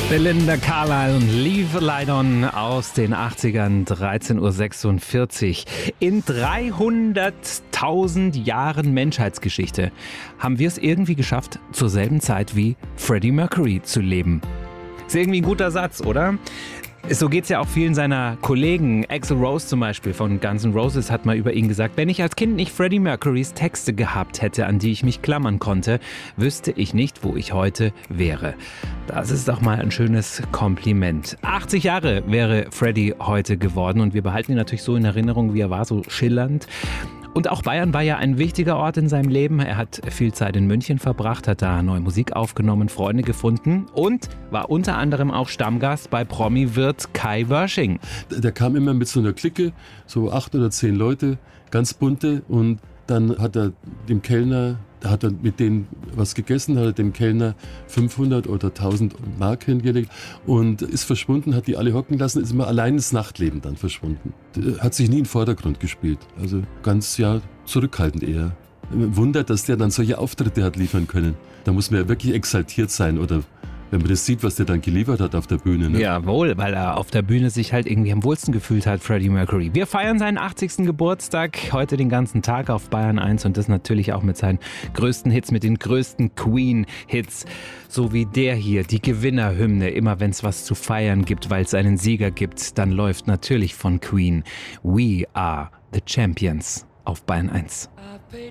Belinda Carlisle und Leave a Light On aus den 80ern, 13:46 Uhr. In 300.000 Jahren Menschheitsgeschichte haben wir es irgendwie geschafft, zur selben Zeit wie Freddie Mercury zu leben. Ist irgendwie ein guter Satz, oder? So geht's ja auch vielen seiner Kollegen. Axl Rose zum Beispiel von Guns N' Roses hat mal über ihn gesagt: Wenn ich als Kind nicht Freddie Mercurys Texte gehabt hätte, an die ich mich klammern konnte, wüsste ich nicht, wo ich heute wäre. Das ist doch mal ein schönes Kompliment. 80 Jahre wäre Freddie heute geworden und wir behalten ihn natürlich so in Erinnerung, wie er war, so schillernd. Und auch Bayern war ja ein wichtiger Ort in seinem Leben. Er hat viel Zeit in München verbracht, hat da neue Musik aufgenommen, Freunde gefunden und war unter anderem auch Stammgast bei Promi-Wirt Kai Wörsching. Der kam immer mit so einer Clique, so 8 oder 10 Leute, ganz bunte, und dann hat er dem Kellner, da hat er mit denen was gegessen, hat er dem Kellner 500 oder 1000 Mark hingelegt und ist verschwunden, hat die alle hocken lassen, ist immer allein ins Nachtleben dann verschwunden. Hat sich nie in den Vordergrund gespielt, also ganz zurückhaltend eher. Wunder, dass der dann solche Auftritte hat liefern können. Da muss man ja wirklich exaltiert sein, oder wenn man das sieht, was der dann geliefert hat auf der Bühne. Ne? Jawohl, weil er auf der Bühne sich halt irgendwie am wohlsten gefühlt hat, Freddie Mercury. Wir feiern seinen 80. Geburtstag heute den ganzen Tag auf Bayern 1 und das natürlich auch mit seinen größten Hits, mit den größten Queen-Hits. So wie der hier, die Gewinnerhymne. Immer wenn es was zu feiern gibt, weil es einen Sieger gibt, dann läuft natürlich von Queen We Are the Champions auf Bayern 1.